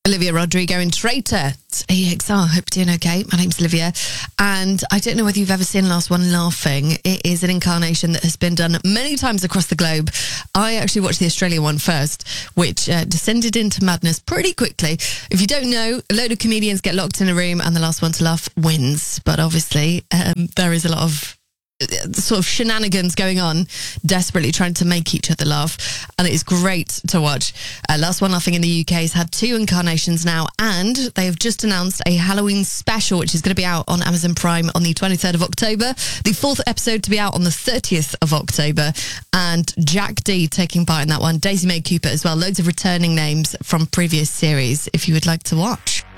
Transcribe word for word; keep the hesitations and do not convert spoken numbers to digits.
Olivia Rodrigo and Traitor. It's E X R. Hope you're doing okay. My name's Olivia. And I don't know whether you've ever seen Last One Laughing. It is an incarnation that has been done many times across the globe. I actually watched the Australian one first, which uh, descended into madness pretty quickly. If you don't know, a load of comedians get locked in a room and the last one to laugh wins. But obviously, um, there is a lot of sort of shenanigans going on, desperately trying to make each other laugh, and it is great to watch. uh, Last One Laughing in the U K has had two incarnations now, and they have just announced a Halloween special which is going to be out on Amazon Prime on the twenty-third of October, the fourth episode to be out on the thirtieth of October, and Jack D taking part in that one, Daisy May Cooper as well, loads of returning names from previous series if you would like to watch.